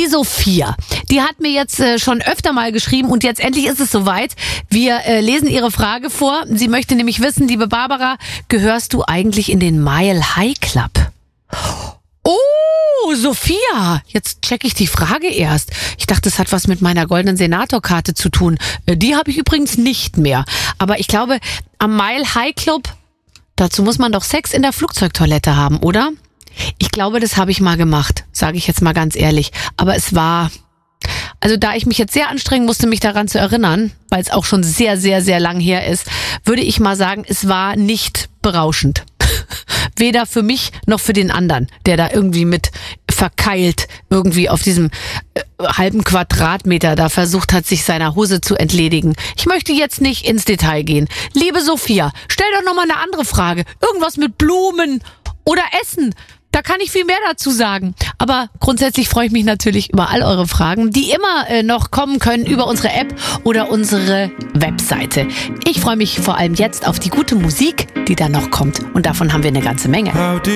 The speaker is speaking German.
Die Sophia, die hat mir jetzt schon öfter mal geschrieben und jetzt endlich ist es soweit. Wir lesen ihre Frage vor. Sie möchte nämlich wissen, liebe Barbara, gehörst du eigentlich in den Mile High Club? Oh, Sophia, jetzt checke ich die Frage erst. Ich dachte, es hat was mit meiner goldenen Senatorkarte zu tun. Die habe ich übrigens nicht mehr. Aber ich glaube, am Mile High Club, dazu muss man doch Sex in der Flugzeugtoilette haben, oder? Ich glaube, das habe ich mal gemacht, sage ich jetzt mal ganz ehrlich. Aber es war, also da ich mich jetzt sehr anstrengen musste, mich daran zu erinnern, weil es auch schon sehr, sehr, sehr lang her ist, würde ich mal sagen, es war nicht berauschend. Weder für mich noch für den anderen, der da irgendwie mit verkeilt irgendwie auf diesem halben Quadratmeter da versucht hat, sich seiner Hose zu entledigen. Ich möchte jetzt nicht ins Detail gehen. Liebe Sophia, stell doch nochmal eine andere Frage. Irgendwas mit Blumen oder Essen. Da kann ich viel mehr dazu sagen. Aber grundsätzlich freue ich mich natürlich über all eure Fragen, die immer noch kommen können über unsere App oder unsere Webseite. Ich freue mich vor allem jetzt auf die gute Musik, die da noch kommt. Und davon haben wir eine ganze Menge.